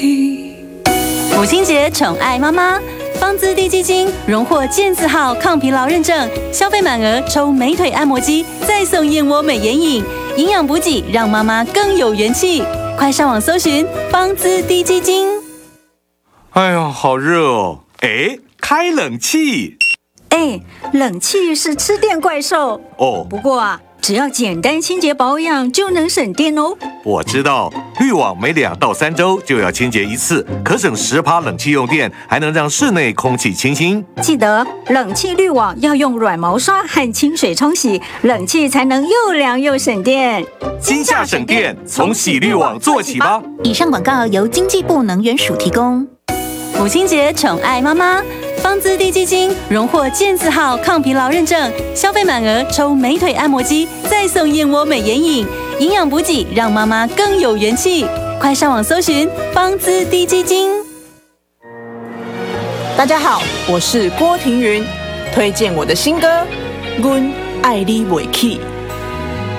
里。 母亲节宠爱妈妈，方姿滴基金荣获健字号抗疲劳认证，消费满额抽美腿按摩机，再送燕窝美颜饮，营养补给让妈妈更有元气。快上网搜寻方姿滴基金。 哎呀，好热哦！哎，开冷气。 冷气是吃电怪兽哦。 不过啊，只要简单清洁保养就能省电哦。 我知道，滤网每2到3周就要清洁一次，可省10%冷气用电，还能让室内空气清新。 记得冷气滤网要用软毛刷和清水冲洗，冷气才能又凉又省电。 今夏省电，从洗滤网做起吧。 以上广告由经济部能源署提供。母亲节宠爱妈妈，方姿滴基金荣获健字号抗疲劳认证，消费满额抽美腿按摩机，再送燕窝美颜饮，营养补给让妈妈更有元气。快上网搜寻方姿滴基金。 大家好，我是郭庭云，推荐我的新歌《阮爱你袂起》。